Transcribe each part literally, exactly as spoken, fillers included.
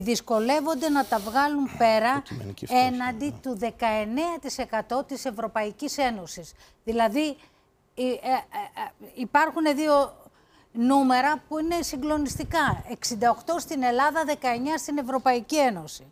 δυσκολεύονται να τα βγάλουν πέρα έναντι του δεκαεννέα τοις εκατό της Ευρωπαϊκής Ένωσης. Δηλαδή υπάρχουν δύο νούμερα που είναι συγκλονιστικά. εξήντα οκτώ στην Ελλάδα, δεκαεννέα στην Ευρωπαϊκή Ένωση.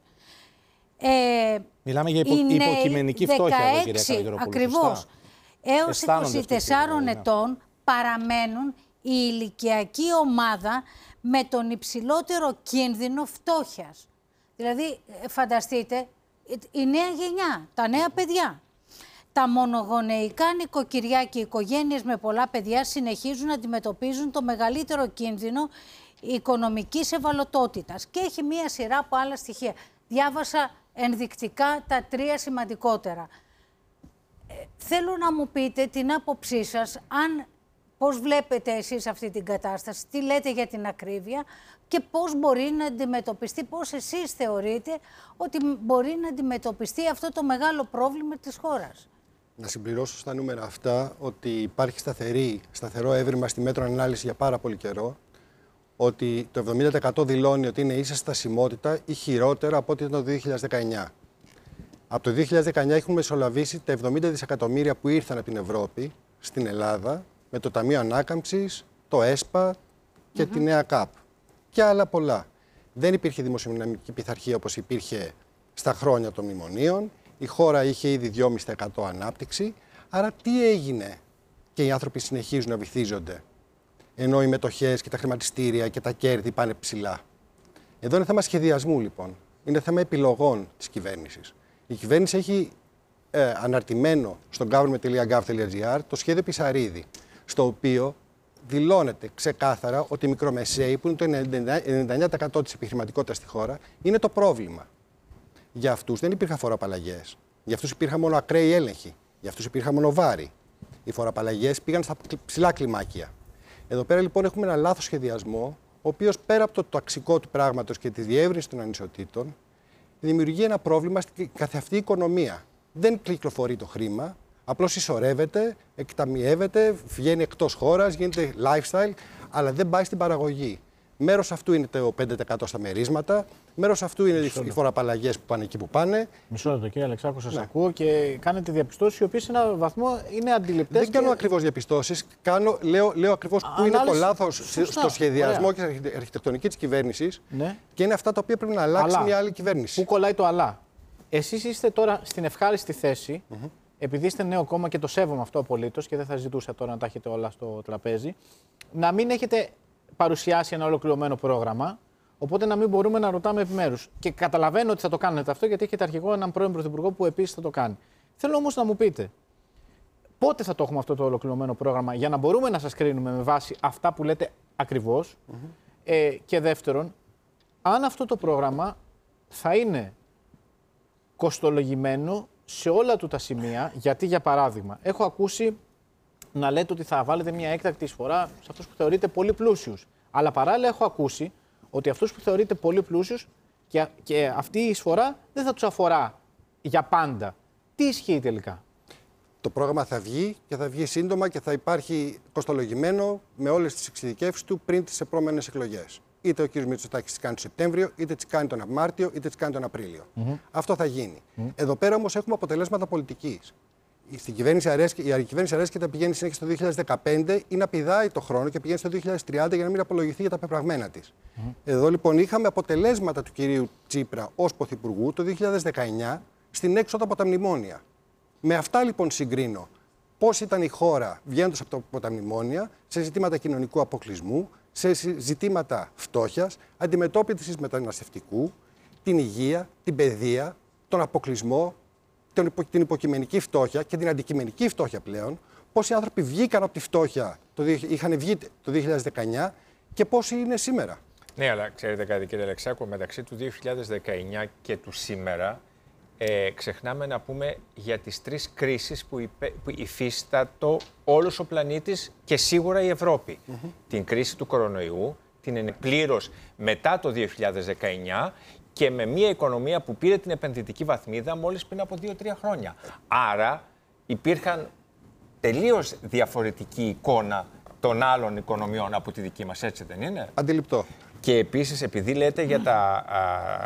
Ε, Μιλάμε για υπο, υποκειμενική φτώχεια εδώ, κυρία Καλλιγεροπούλου. Ακριβώς. Έως είκοσι τεσσάρων ετών παραμένουν η ηλικιακή ομάδα με τον υψηλότερο κίνδυνο φτώχειας. Δηλαδή, φανταστείτε, η νέα γενιά, τα νέα παιδιά. Τα μονογονεϊκά νοικοκυριά και οι οικογένειες με πολλά παιδιά συνεχίζουν να αντιμετωπίζουν το μεγαλύτερο κίνδυνο οικονομικής ευαλωτότητας. Και έχει μία σειρά από άλλα στοιχεία. Διάβασα ενδεικτικά τα τρία σημαντικότερα. Ε, θέλω να μου πείτε την άποψή σας, αν, πώς βλέπετε εσείς αυτή την κατάσταση, τι λέτε για την ακρίβεια και πώς μπορεί να αντιμετωπιστεί, πώς εσείς θεωρείτε ότι μπορεί να αντιμετωπιστεί αυτό το μεγάλο πρόβλημα της χώρας. Να συμπληρώσω στα νούμερα αυτά ότι υπάρχει σταθερή, σταθερό έβριμα στη μέτρο ανάλυση για πάρα πολύ καιρό, ότι το εβδομήντα τοις εκατό δηλώνει ότι είναι ίσα στασιμότητα ή χειρότερα από ό,τι ήταν το δύο χιλιάδες δεκαεννιά. Από το δύο χιλιάδες δεκαεννιά έχουμε μεσολαβήσει τα εβδομήντα δισεκατομμύρια που ήρθαν από την Ευρώπη στην Ελλάδα με το Ταμείο Ανάκαμψης, το ΕΣΠΑ και mm-hmm. τη Νέα ΚΑΠ και άλλα πολλά. Δεν υπήρχε δημοσιονομική πειθαρχία όπως υπήρχε στα χρόνια των μνημονίων. Η χώρα είχε ήδη δυόμισι τοις εκατό ανάπτυξη. Άρα τι έγινε και οι άνθρωποι συνεχίζουν να βυθίζονται, ενώ οι μετοχές και τα χρηματιστήρια και τα κέρδη πάνε ψηλά. Εδώ είναι θέμα σχεδιασμού, λοιπόν. Είναι θέμα επιλογών της κυβέρνησης. Η κυβέρνηση έχει ε, αναρτημένο στο government τελεία gov τελεία gr το σχέδιο Πισαρίδη, στο οποίο δηλώνεται ξεκάθαρα ότι οι μικρομεσαίοι, που είναι το ενενήντα εννέα τοις εκατό της επιχειρηματικότητας στη χώρα, είναι το πρόβλημα. Για αυτούς δεν υπήρχαν φοροαπαλλαγές. Για αυτούς υπήρχαν μόνο ακραίοι έλεγχοι. Για αυτούς υπήρχαν μόνο βάρη. Οι φοροαπαλλαγές πήγαν στα ψηλά κλιμάκια. Εδώ πέρα λοιπόν έχουμε ένα λάθος σχεδιασμό, ο οποίος πέρα από το ταξικό του πράγματος και τη διεύρυνση των ανισοτήτων, δημιουργεί ένα πρόβλημα στην καθεαυτή οικονομία. Δεν κυκλοφορεί το χρήμα, απλώς συσσωρεύεται, εκταμιεύεται, βγαίνει εκτός χώρας, γίνεται lifestyle, αλλά δεν πάει στην παραγωγή. Μέρος αυτού είναι το πέντε τοις εκατό στα μερίσματα, μέρος αυτού είναι Μισό οι φοροαπαλλαγές που πάνε εκεί που πάνε. Μισό λεπτό, κύριε Αλεξάκου, σας ναι. ακούω και κάνετε διαπιστώσεις οι οποίες σε έναν βαθμό είναι αντιληπτές. Δεν και... κάνω ακριβώς διαπιστώσεις. Κάνω, λέω, λέω ακριβώς πού είναι το λάθος Σωστά. στο σχεδιασμό Ωραία. και στην αρχιτεκτονική της κυβέρνησης ναι. και είναι αυτά τα οποία πρέπει να αλλάξει αλλά. μια άλλη κυβέρνηση. Πού κολλάει το αλλά. Εσείς είστε τώρα στην ευχάριστη θέση, mm-hmm. επειδή είστε νέο κόμμα και το σέβομαι αυτό απολύτως και δεν θα ζητούσα τώρα να τα έχετε όλα στο τραπέζι, να μην έχετε παρουσιάσει ένα ολοκληρωμένο πρόγραμμα, οπότε να μην μπορούμε να ρωτάμε επιμέρους. Και καταλαβαίνω ότι θα το κάνετε αυτό, γιατί έχετε αρχηγό έναν πρώην πρωθυπουργό που επίσης θα το κάνει. Θέλω όμως να μου πείτε, πότε θα το έχουμε αυτό το ολοκληρωμένο πρόγραμμα, για να μπορούμε να σας κρίνουμε με βάση αυτά που λέτε ακριβώς. Mm-hmm. ε, και δεύτερον, αν αυτό το πρόγραμμα θα είναι κοστολογημένο σε όλα του τα σημεία, γιατί για παράδειγμα, έχω ακούσει να λέτε ότι θα βάλετε μια έκτακτη εισφορά σε αυτούς που θεωρείτε πολύ πλούσιους. Αλλά παράλληλα έχω ακούσει ότι αυτούς που θεωρείτε πολύ πλούσιους και, και αυτή η εισφορά δεν θα τους αφορά για πάντα. Τι ισχύει τελικά? Το πρόγραμμα θα βγει και θα βγει σύντομα και θα υπάρχει κοστολογημένο με όλες τις εξειδικεύσεις του πριν τις επόμενες εκλογές. Είτε ο κ. Μητσοτάκης τις κάνει τον Σεπτέμβριο, είτε τις κάνει τον Μάρτιο, είτε τις κάνει τον Απρίλιο. Mm-hmm. Αυτό θα γίνει. Mm-hmm. Εδώ πέρα όμως έχουμε αποτελέσματα πολιτικής. Στην κυβέρνηση αρέσκει, η κυβέρνηση αρέσκει και τα πηγαίνει συνέχεια στο δύο χιλιάδες δεκαπέντε ή να πηδάει το χρόνο και πηγαίνει στο δύο χιλιάδες τριάντα για να μην απολογηθεί για τα πεπραγμένα της. Mm-hmm. Εδώ λοιπόν είχαμε αποτελέσματα του κυρίου Τσίπρα ως πρωθυπουργού το δύο χιλιάδες δεκαεννιά στην έξοδο από τα μνημόνια. Με αυτά λοιπόν συγκρίνω πώς ήταν η χώρα βγαίνοντας από τα μνημόνια σε ζητήματα κοινωνικού αποκλεισμού, σε ζητήματα φτώχειας, αντιμετώπισης μεταναστευτικού, την υγεία, την παιδεία, τον αποκλεισμό, την υποκειμενική φτώχεια και την αντικειμενική φτώχεια πλέον, πόσοι άνθρωποι βγήκαν από τη φτώχεια, το, είχαν βγει το δύο χιλιάδες δεκαεννιά και πόσοι είναι σήμερα. Ναι, αλλά ξέρετε κάτι, κύριε Αλεξάκου, μεταξύ του δύο χιλιάδες δεκαεννιά και του σήμερα, ε, ξεχνάμε να πούμε για τις τρεις κρίσεις που, υπε, που υφίστατο όλος ο πλανήτης και σίγουρα η Ευρώπη. Mm-hmm. Την κρίση του κορονοϊού, την ενεπλήρως μετά το δύο χιλιάδες δεκαεννιά και με μια οικονομία που πήρε την επενδυτική βαθμίδα μόλις πριν από δύο τρία χρόνια. Άρα υπήρχαν τελείως διαφορετική εικόνα των άλλων οικονομιών από τη δική μας, έτσι δεν είναι? Αντιληπτό. Και επίσης, επειδή λέτε για τα α,